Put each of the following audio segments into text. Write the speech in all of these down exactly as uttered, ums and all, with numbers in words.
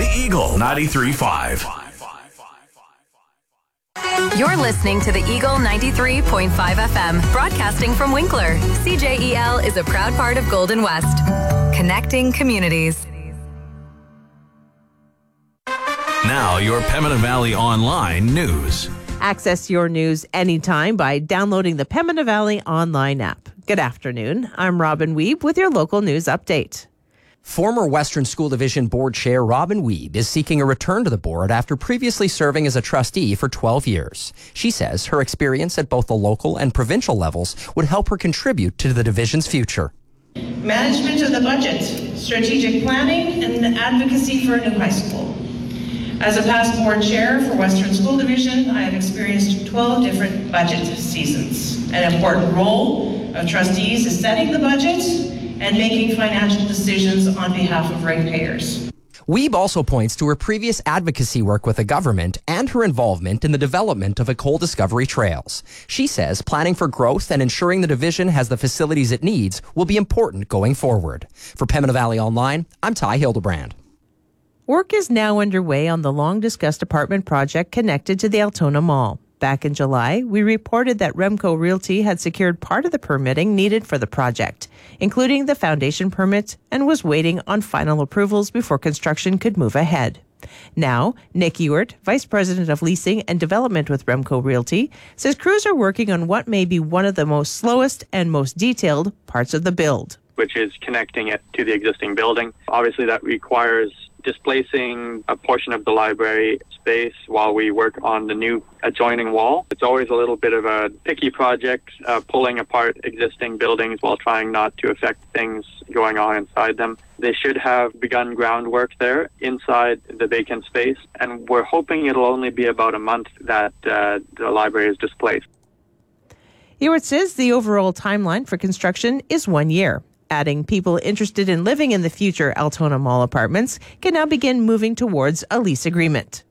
The Eagle ninety-three point five. You're listening to the Eagle ninety-three point five F M, broadcasting from Winkler. C J E L is a proud part of Golden West, connecting communities. Now, your Pembina Valley Online news. Access your news anytime by downloading the Pembina Valley Online app. Good afternoon. I'm Robin Wiebe with your local news update. Former Western School Division Board Chair Robin Wiebe is seeking a return to the board after previously serving as a trustee for twelve years. She says her experience at both the local and provincial levels would help her contribute to the division's future. Management of the budget, strategic planning, and advocacy for a new high school. As a past board chair for Western School Division, I have experienced twelve different budget seasons. An important role of trustees is setting the budget and making financial decisions on behalf of ratepayers. Wiebe also points to her previous advocacy work with the government and her involvement in the development of Ecole Discovery Trails. She says planning for growth and ensuring the division has the facilities it needs will be important going forward. For Pembina Valley Online, I'm Ty Hildebrand. Work is now underway on the long-discussed apartment project connected to the Altona Mall. Back in July, we reported that Remco Realty had secured part of the permitting needed for the project, including the foundation permit, and was waiting on final approvals before construction could move ahead. Now, Nick Ewert, Vice President of Leasing and Development with Remco Realty, says crews are working on what may be one of the most slowest and most detailed parts of the build, which is connecting it to the existing building. Obviously, that requires displacing a portion of the library space while we work on the new adjoining wall. It's always a little bit of a picky project, uh, pulling apart existing buildings while trying not to affect things going on inside them. They should have begun groundwork there inside the vacant space, and we're hoping it'll only be about a month that uh, the library is displaced. Ewert says the overall timeline for construction is one year. Adding people interested in living in the future Altona Mall apartments can now begin moving towards a lease agreement.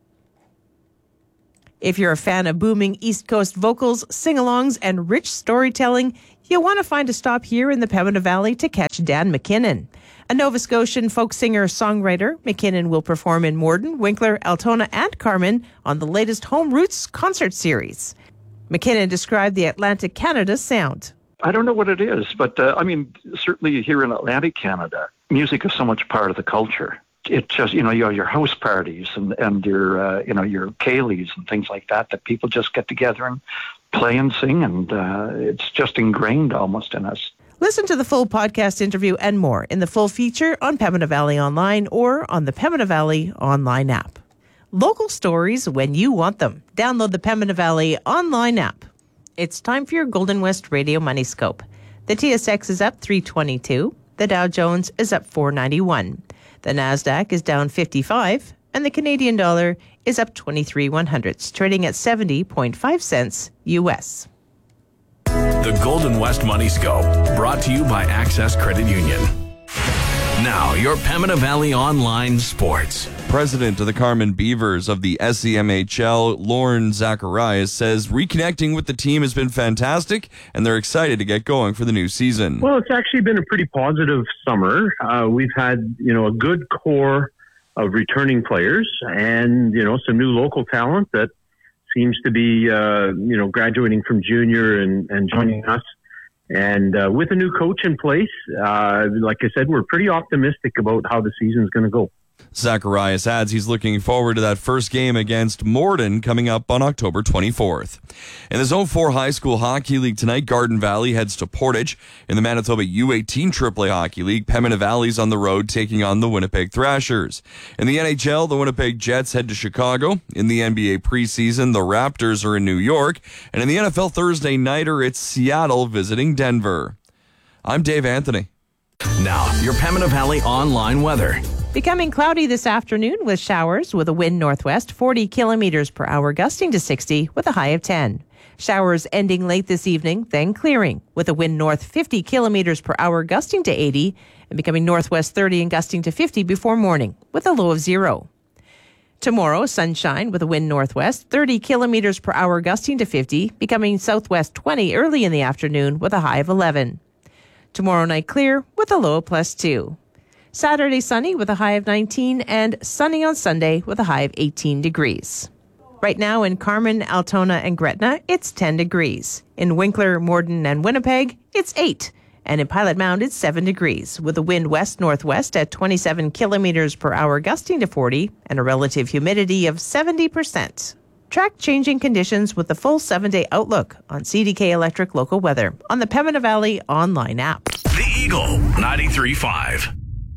If you're a fan of booming East Coast vocals, sing-alongs, and rich storytelling, you'll want to find a stop here in the Pembina Valley to catch Dan McKinnon. A Nova Scotian folk singer-songwriter, McKinnon will perform in Morden, Winkler, Altona, and Carman on the latest Home Roots concert series. McKinnon described the Atlantic Canada sound. I don't know what it is, but uh, I mean, certainly here in Atlantic Canada, music is so much part of the culture. It just, you know, you have your house parties and, and your, uh, you know, your Kayleys and things like that, that people just get together and play and sing, and uh, it's just ingrained almost in us. Listen to the full podcast interview and more in the full feature on Pembina Valley Online or on the Pembina Valley Online app. Local stories when you want them. Download the Pembina Valley Online app. It's time for your Golden West Radio Money Scope. The T S X is up three twenty-two. The Dow Jones is up four ninety-one. The Nasdaq is down fifty-five. And the Canadian dollar is up twenty-three one hundredths, trading at seventy point five cents U S. The Golden West Money Scope, brought to you by Access Credit Union. Now, your Pembina Valley Online Sports. President of the Carman Beavers of the S C M H L, Lauren Zacharias, says reconnecting with the team has been fantastic, and they're excited to get going for the new season. Well, it's actually been a pretty positive summer. Uh, we've had, you know, a good core of returning players and, you know, some new local talent that seems to be, uh, you know, graduating from junior and, and joining us. And uh, with a new coach in place, uh, like I said, we're pretty optimistic about how the season's going to go. Zacharias adds he's looking forward to that first game against Morden coming up on October twenty-fourth. In the Zone four High School Hockey League tonight, Garden Valley heads to Portage. In the Manitoba U eighteen triple A Hockey League, Pembina Valley's on the road taking on the Winnipeg Thrashers. In the N H L, the Winnipeg Jets head to Chicago. In the N B A preseason, the Raptors are in New York. And in the N F L Thursday nighter, it's Seattle visiting Denver. I'm Dave Anthony. Now, your Pembina Valley Online weather. Becoming cloudy this afternoon with showers with a wind northwest forty kilometers per hour gusting to sixty with a high of ten. Showers ending late this evening, then clearing with a wind north fifty kilometers per hour gusting to eighty and becoming northwest thirty and gusting to fifty before morning with a low of zero. Tomorrow, sunshine with a wind northwest thirty kilometers per hour gusting to fifty, becoming southwest twenty early in the afternoon with a high of eleven. Tomorrow night clear with a low of plus two. Saturday sunny with a high of nineteen, and sunny on Sunday with a high of eighteen degrees. Right now in Carmen, Altona, and Gretna, it's ten degrees. In Winkler, Morden, and Winnipeg, it's eight. And in Pilot Mound, it's seven degrees, with a wind west-northwest at twenty-seven kilometers per hour, gusting to forty, and a relative humidity of seventy percent. Track changing conditions with the full seven-day outlook on C D K Electric Local Weather on the Pembina Valley online app. The Eagle ninety-three point five.